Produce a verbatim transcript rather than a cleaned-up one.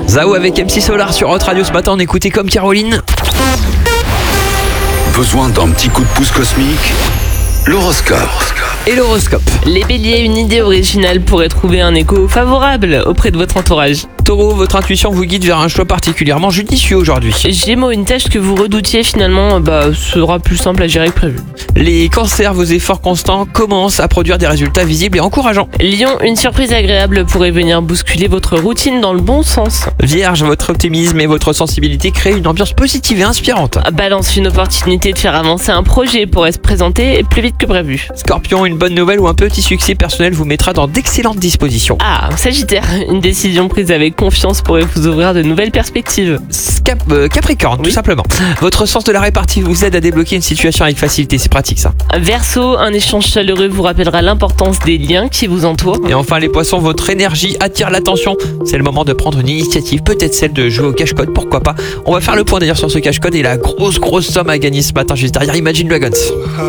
Zao avec M C Solar sur Hot Radio ce matin, on écoutait comme Caroline. Besoin d'un petit coup de pouce cosmique? L'horoscope. Et l'horoscope. Les béliers, une idée originale pourrait trouver un écho favorable auprès de votre entourage. Taureau, votre intuition vous guide vers un choix particulièrement judicieux aujourd'hui. Gémeaux, une tâche que vous redoutiez finalement bah, sera plus simple à gérer que prévu. Les cancers, vos efforts constants commencent à produire des résultats visibles et encourageants. Lion, une surprise agréable pourrait venir bousculer votre routine dans le bon sens. Vierge, votre optimisme et votre sensibilité créent une ambiance positive et inspirante. Balance, une opportunité de faire avancer un projet pourrait se présenter plus vite que prévu. Scorpion, une bonne nouvelle ou un petit succès personnel vous mettra dans d'excellentes dispositions. Ah, Sagittaire, une décision prise avec confiance pourrait vous ouvrir de nouvelles perspectives. Cap- euh, Capricorne, Oui. tout simplement. Votre sens de la répartie vous aide à débloquer une situation avec facilité, c'est pratique ça. Verseau, un échange chaleureux vous rappellera l'importance des liens qui vous entourent. Et enfin les poissons, votre énergie attire l'attention. C'est le moment de prendre une initiative, peut-être celle de jouer au cache-code, pourquoi pas. On va faire le point d'ailleurs sur ce cache-code et la grosse grosse somme à gagner ce matin juste derrière Imagine Dragons.